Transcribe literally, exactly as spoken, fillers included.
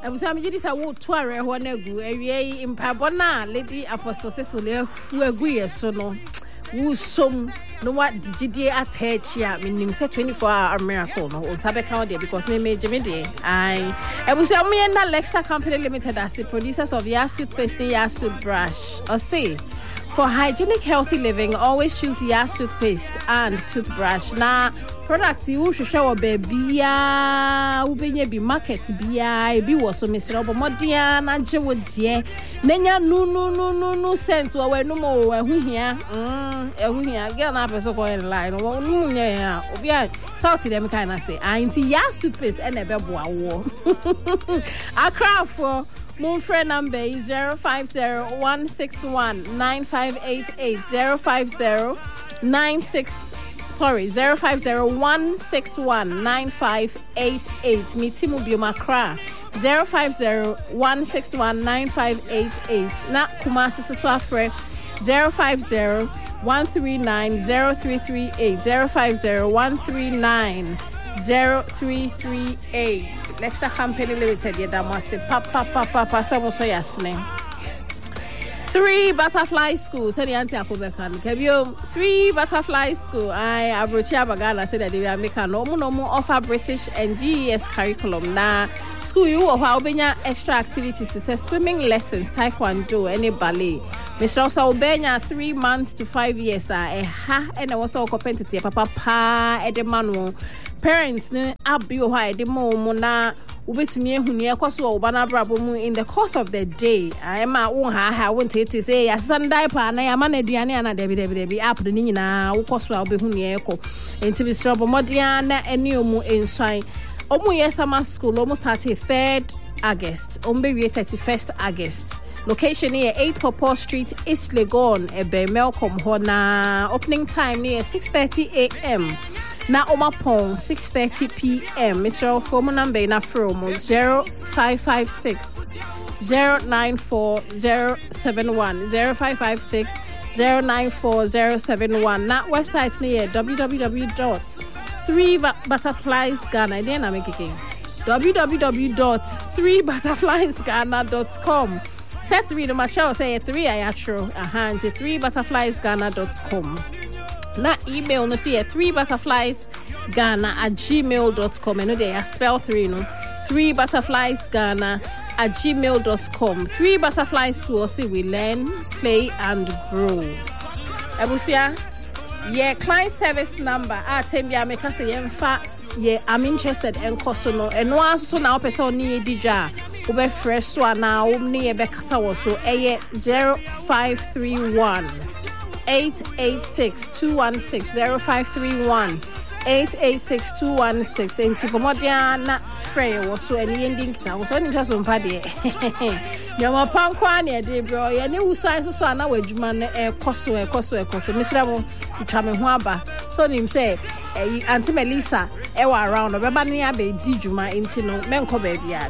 Ebusa me gidi sa wo to are ho na gu awie impabo na Lady Apostle Cecily hu agu yeso no wo som no what digidi attach ya minim say twenty-four hour miracle no on sabe count there because me me jeme dey I Ebusa me na Lexta Company Limited as the producers of Yas toothpaste Yas toothbrush or say for hygienic healthy living always choose Yas toothpaste and toothbrush na products you should show baby ya ubenye bi market bia bi wo so mesere obomodia na je wo die nenya nu nu nu nu nu sense wo we no mo ehu hia mm ehu hia girl na person go in line wo nu nya ya obi a salt dem kind na say anti Yas toothpaste e na be boa wo Accra for Moon friend number is zero five zero one six one nine five eight eight zero five zero nine six sorry zero five zero one six one nine five eight eight Mitimu Biomakra zero five zero one six one nine five eight eight na Kumasi Suswafre zero five zero one three nine zero three three eight zero five zero one three nine zero three three eight Lexta Company Limited yedamase papa papa pasa mo so yasne Three Butterfly School said the auntie Akobekan kebio Three Butterfly School I Abrochia Bagala said that they are making no no more offer British and G E S curriculum na school you or obenya extra activities such swimming lessons taekwondo and ballet Mister also obenya three months to five years ah ha and also competitive papa pa e de manual parents ne abi o ha e de mo na ubetimi ehunu ekoso obana brabo mu in the course of the day ama wo ha ha won tete say yasan diaper na yama na aduane ana debi debi debi app ni nyina wo koso obehunu eko enti bi srobo modia na eni omu ensan omu yesama school almost started third August ombe thirty-first August location here eight Popo Street East Legon ebe Melcom Hona opening time near six thirty a.m. na omapon six thirty p.m. Mister phone number na from zero five five six zero nine four zero seven one zero five five six zero nine four zero seven one na website near w w w dot three butterflies ghana then I'm making w w w dot three butterflies ghana dot com set three no matter say three I actually aha and three butterflies ghana dot com na email no see three butterflies ghana at gmail dot com and no they spell three no three butterflies ghana at gmail dot com Three Butterflies School see we learn play and grow Ebusia yeah client service number ah tembia make us yemfa yeah I'm interested en koso no eno aso na opese oni edija ube fresh so na omni ebe kasa wo so eye zero five three one eight eight six two one six zero five three one eight eight six two one six enti komodia na frey wo so eni ending kita wo so ni so mpa de nyama pankwa na de bro ye ni wusan so so na wadwuma na e koso e koso e koso misra mo twa me ho aba so nim say Auntie Melissa e wa around obeba ni aba di dwuma enti no menko ba bia